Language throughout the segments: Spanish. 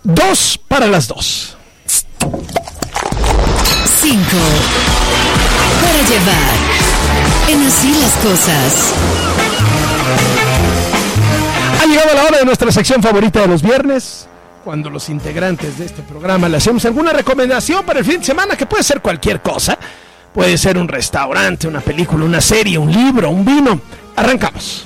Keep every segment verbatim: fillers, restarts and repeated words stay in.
Dos para las dos. Cinco para llevar. En Así las Cosas. Ha llegado la hora de nuestra sección favorita de los viernes, cuando los integrantes de este programa le hacemos alguna recomendación para el fin de semana, que puede ser cualquier cosa. Puede ser un restaurante, una película, una serie, un libro, un vino. Arrancamos.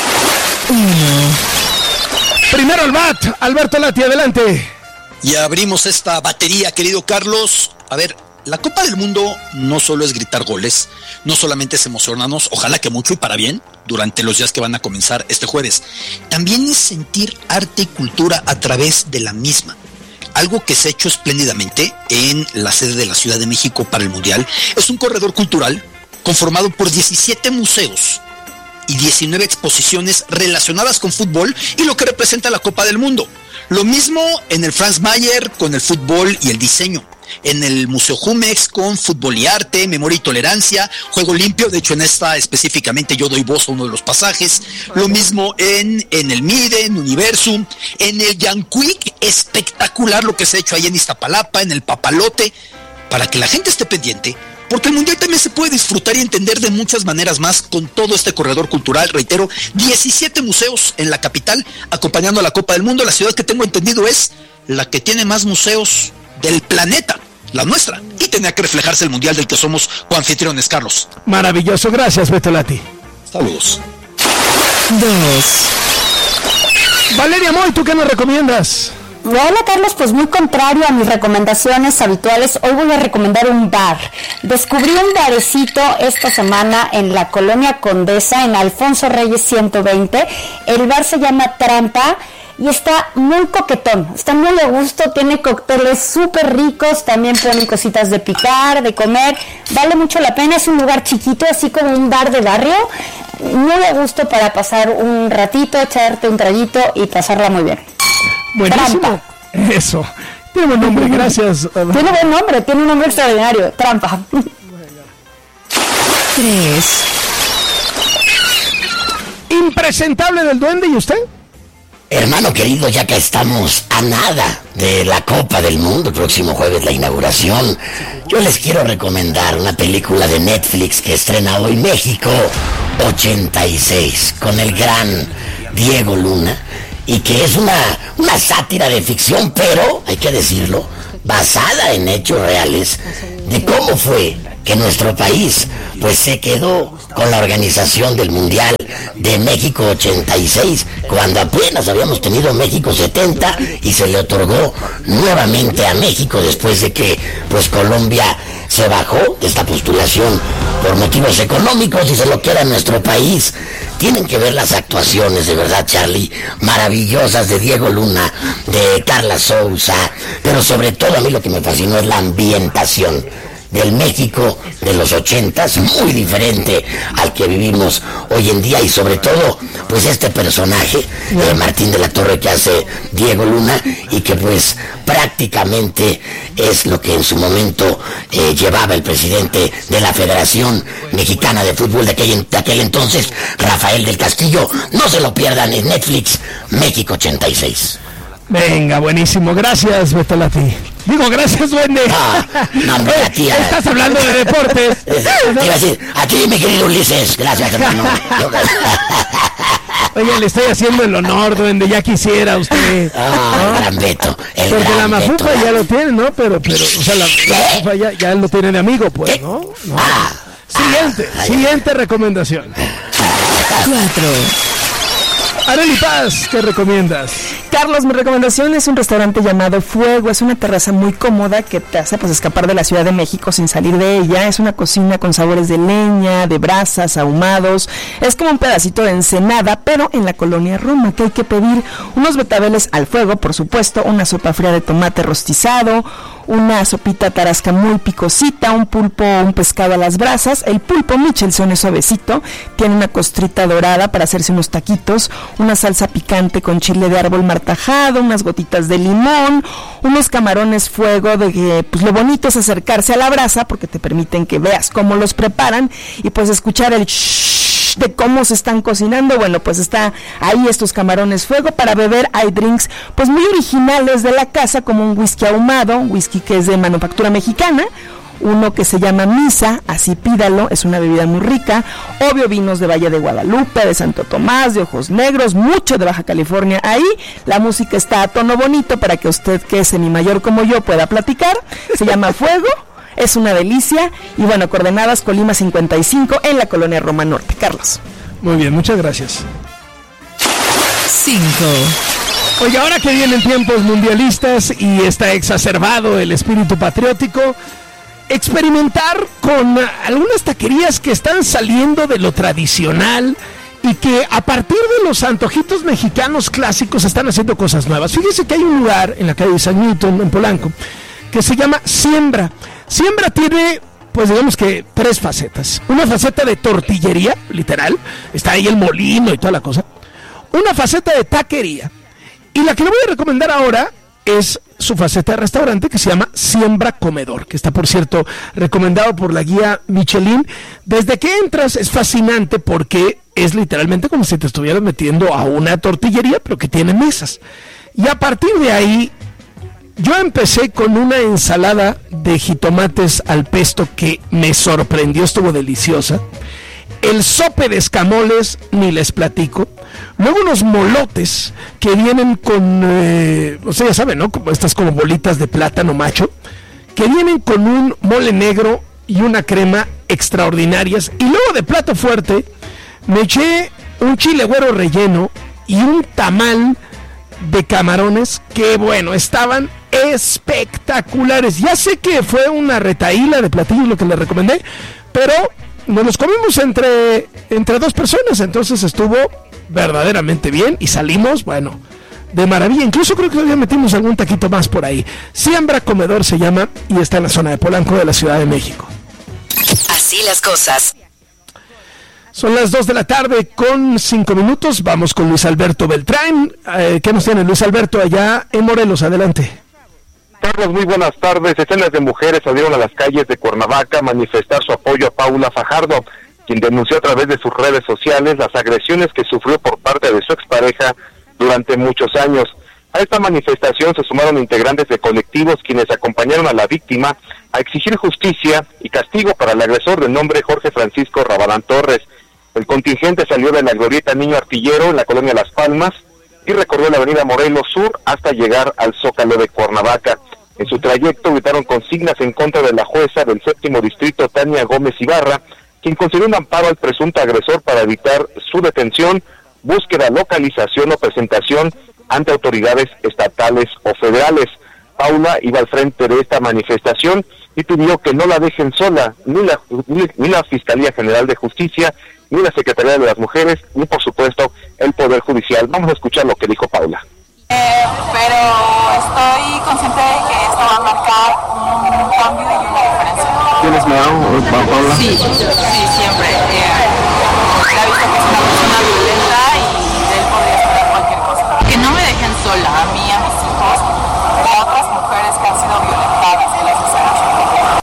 Uno. Primero el bat, Alberto Lati, adelante. Y abrimos esta batería, querido Carlos. A ver, la Copa del Mundo no solo es gritar goles, no solamente es emocionarnos, ojalá que mucho y para bien, durante los días que van a comenzar este jueves. También es sentir arte y cultura a través de la misma. Algo que se ha hecho espléndidamente en la sede de la Ciudad de México para el Mundial es un corredor cultural conformado por diecisiete museos y diecinueve exposiciones relacionadas con fútbol y lo que representa la Copa del Mundo. Lo mismo en el Franz Mayer con el fútbol y el diseño. En el Museo Jumex con fútbol y arte, memoria y tolerancia, juego limpio, de hecho en esta específicamente yo doy voz a uno de los pasajes. Lo mismo en, en el MIDE, en Universum, en el Yanquic, espectacular lo que se ha hecho ahí en Iztapalapa, en el Papalote, para que la gente esté pendiente, porque el Mundial también se puede disfrutar y entender de muchas maneras más con todo este corredor cultural. Reitero, diecisiete museos en la capital acompañando a la Copa del Mundo. La ciudad que tengo entendido es la que tiene más museos del planeta, la nuestra, y tenía que reflejarse el Mundial del que somos coanfitriones, Carlos. Maravilloso, gracias, Beto Lati. Saludos. Dos. Valeria Moy, ¿tú qué nos recomiendas? Hola Carlos, pues muy contrario a mis recomendaciones habituales, hoy voy a recomendar un bar. Descubrí un barecito esta semana en la Colonia Condesa, en Alfonso Reyes ciento veinte. El bar se llama Trampa y está muy coquetón, está muy a gusto, tiene cócteles súper ricos, también ponen cositas de picar, de comer, vale mucho la pena, es un lugar chiquito, así como un bar de barrio, muy a gusto para pasar un ratito, echarte un traguito y pasarla muy bien. Buenísimo. Trampa. Eso. Tiene buen nombre, gracias. Tiene buen nombre, tiene un nombre extraordinario, Trampa. Tres. Impresentable del Duende, ¿y usted? Hermano querido, ya que estamos a nada de la Copa del Mundo, el próximo jueves la inauguración, yo les quiero recomendar una película de Netflix que estrena hoy México ochenta y seis, con el gran Diego Luna, y que es una, una sátira de ficción, pero, hay que decirlo, basada en hechos reales, de cómo fue que nuestro país pues se quedó con la organización del Mundial de México ochenta y seis, cuando apenas habíamos tenido México setenta y se le otorgó nuevamente a México después de que pues Colombia se bajó de esta postulación por motivos económicos y se lo queda en nuestro país. Tienen que ver las actuaciones, de verdad, Charlie, maravillosas de Diego Luna, de Carla Souza, pero sobre todo a mí lo que me fascinó es la ambientación del México de los ochentas, muy diferente al que vivimos hoy en día, y sobre todo pues este personaje de Martín de la Torre que hace Diego Luna, y que pues prácticamente es lo que en su momento eh, llevaba el presidente de la Federación Mexicana de Fútbol de aquel, de aquel entonces, Rafael del Castillo. No se lo pierdan en Netflix, México ochenta y seis. Venga, buenísimo, gracias, Beto Lati. Digo, gracias, Duende. No, no, no, eh, tía. Estás hablando de deportes. Te iba a decir, a ti, mi querido Ulises, gracias, hermano. Oye, le estoy haciendo el honor, Duende, ya quisiera usted. Ah, ¿no? El gran Beto. El Porque gran la Mafufa Beto. ya lo tiene, ¿no? Pero, pero, o sea, la, la Mafufa ya, ya lo tiene de amigo, pues, ¿no? ¿No? Ah, Siguiente, ah, siguiente recomendación. Cuatro. Arely Paz, ¿qué recomiendas? Carlos, mi recomendación es un restaurante llamado Fuego. Es una terraza muy cómoda que te hace pues escapar de la Ciudad de México sin salir de ella. Es una cocina con sabores de leña, de brasas, ahumados. Es como un pedacito de Ensenada, pero en la colonia Roma, que hay que pedir unos betabeles al fuego, por supuesto, una sopa fría de tomate rostizado, una sopita tarasca muy picosita, un pulpo o un pescado a las brasas. El pulpo Michelson es suavecito, tiene una costrita dorada para hacerse unos taquitos, una salsa picante con chile de árbol martajado, unas gotitas de limón, unos camarones fuego, de que pues lo bonito es acercarse a la brasa porque te permiten que veas cómo los preparan y pues escuchar el shhh flash de cómo se están cocinando. Bueno, pues está ahí estos camarones fuego. Para beber hay drinks pues muy originales de la casa, como un whisky ahumado, un whisky que es de manufactura mexicana, uno que se llama Misa, así pídalo, es una bebida muy rica. Obvio, vinos de Valle de Guadalupe, de Santo Tomás, de Ojos Negros, mucho de Baja California. Ahí la música está a tono bonito para que usted, que es semimayor como yo, pueda platicar. Se llama Fuego, es una delicia. Y bueno, coordenadas Colima cincuenta y cinco en la colonia Roma Norte. Carlos. Muy bien, muchas gracias. cinco. Oye, ahora que vienen tiempos mundialistas y está exacerbado el espíritu patriótico, experimentar con algunas taquerías que están saliendo de lo tradicional y que a partir de los antojitos mexicanos clásicos están haciendo cosas nuevas. Fíjese que hay un lugar en la calle San Newton, en Polanco, que se llama Siembra. Siembra tiene, pues digamos que tres facetas. Una faceta de tortillería, literal, está ahí el molino y toda la cosa. Una faceta de taquería. Y la que le voy a recomendar ahora es su faceta de restaurante, que se llama Siembra Comedor, que está, por cierto, recomendado por la guía Michelin. Desde que entras es fascinante porque es literalmente como si te estuvieras metiendo a una tortillería, pero que tiene mesas. Y a partir de ahí, yo empecé con una ensalada de jitomates al pesto que me sorprendió, estuvo deliciosa. El sope de escamoles, ni les platico. Luego unos molotes que vienen con, eh, o sea, ya saben, ¿no? Como estas como bolitas de plátano macho, que vienen con un mole negro y una crema extraordinarias. Y luego de plato fuerte, me eché un chile güero relleno y un tamal de camarones que, bueno, estaban espectaculares. Ya sé que fue una retaíla de platillos lo que les recomendé, pero nos los comimos entre, entre dos personas, entonces estuvo verdaderamente bien y salimos, bueno, de maravilla. Incluso creo que todavía metimos algún taquito más por ahí. Siembra Comedor se llama y está en la zona de Polanco de la Ciudad de México. Así las cosas. Son las dos de la tarde con cinco minutos. Vamos con Luis Alberto Beltrán. Eh, ¿Qué nos tiene Luis Alberto allá en Morelos? Adelante. Carlos, muy buenas tardes. Decenas de mujeres salieron a las calles de Cuernavaca a manifestar su apoyo a Paula Fajardo, quien denunció a través de sus redes sociales las agresiones que sufrió por parte de su expareja durante muchos años. A esta manifestación se sumaron integrantes de colectivos quienes acompañaron a la víctima a exigir justicia y castigo para el agresor de nombre Jorge Francisco Rabadán Torres. El contingente salió de la glorieta Niño Artillero en la colonia Las Palmas y recorrió la avenida Morelos Sur hasta llegar al Zócalo de Cuernavaca. En su trayecto gritaron consignas en contra de la jueza del séptimo distrito, Tania Gómez Ibarra, quien concedió un amparo al presunto agresor para evitar su detención, búsqueda, localización o presentación ante autoridades estatales o federales. Paula iba al frente de esta manifestación y pidió que no la dejen sola, ni la, ni, ni la Fiscalía General de Justicia, ni la Secretaría de las Mujeres, ni por supuesto el Poder Judicial. Vamos a escuchar lo que dijo Paula. Eh, pero estoy consciente de que esto va a marcar un cambio y una diferencia. ¿Tienes miedo, Paula? Sí, sí, siempre. Eh, la he visto que es una persona violenta y de él podría esperar cualquier cosa. Que no me dejen sola, a mí, a mis hijos, y a otras mujeres que han sido violentadas en las escenas.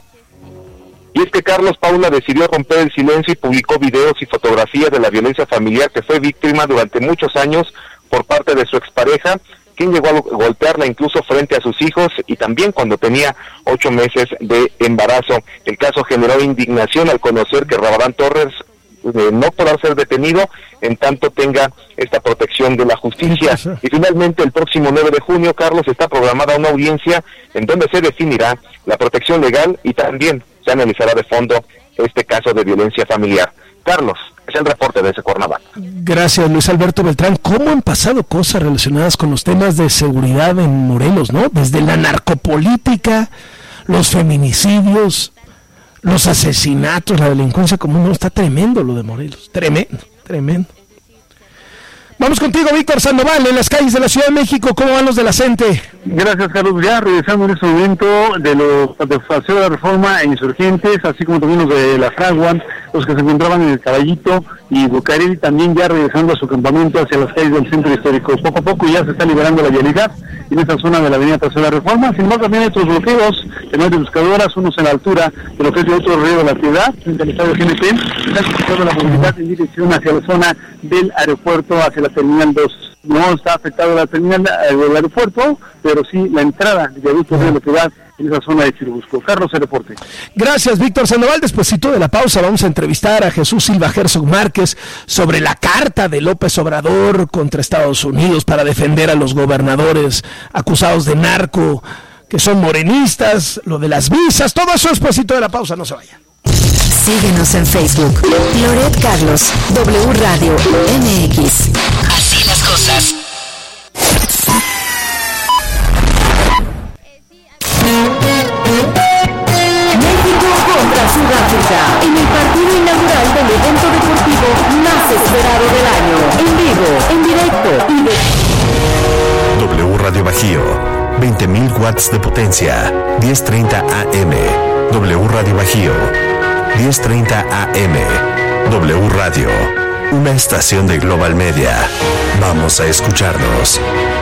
Y es que Carlos, Paula decidió romper el silencio y publicó videos y fotografías de la violencia familiar que fue víctima durante muchos años por parte de su expareja, quien llegó a golpearla incluso frente a sus hijos y también cuando tenía ocho meses de embarazo. El caso generó indignación al conocer que Rabadán Torres eh, no podrá ser detenido en tanto tenga esta protección de la justicia. Y finalmente el próximo nueve de junio, Carlos, está programada una audiencia en donde se definirá la protección legal y también se analizará de fondo este caso de violencia familiar. Carlos, es el reporte de ese Cuernavaca. Gracias, Luis Alberto Beltrán. ¿Cómo han pasado cosas relacionadas con los temas de seguridad en Morelos, no? Desde la narcopolítica, los feminicidios, los asesinatos, la delincuencia común. No, está tremendo lo de Morelos. Tremendo, tremendo. Vamos contigo, Víctor Sandoval, en las calles de la Ciudad de México. ¿Cómo van los de la CENTE? Gracias, Carlos. Ya regresando en este momento de los de Paseo de la Reforma e Insurgentes, así como también los de la Fragua, los que se encontraban en el Caballito y Bucareli, también ya regresando a su campamento hacia las calles del centro histórico. Poco a poco ya se está liberando la vialidad en esta zona de la avenida Tercera Reforma. Sin embargo, también hay otros bloqueos en varias buscadoras, unos en la altura de lo que es el otro río de la ciudad, frente al estadio G N P, están buscando la movilidad en dirección hacia la zona del aeropuerto, hacia la terminal dos. No está afectado la terminal del aeropuerto, pero sí la entrada de viaducto de la ciudad en esa zona de Churubusco. Carlos, el reporte. Gracias, Víctor Sandoval. Despuesito de la pausa vamos a entrevistar a Jesús Silva Herzog Márquez sobre la carta de López Obrador contra Estados Unidos para defender a los gobernadores acusados de narco, que son morenistas, lo de las visas, todo eso despuesito de la pausa, no se vaya. Síguenos en Facebook, Loret Carlos, W Radio M X. Así las cosas. México contra Sudáfrica en el partido inaugural del evento deportivo más esperado del año. En vivo, en directo y de... W Radio Bajío, veinte mil watts de potencia, diez treinta A M. W Radio Bajío, diez treinta A M. W Radio, una estación de Global Media. Vamos a escucharnos.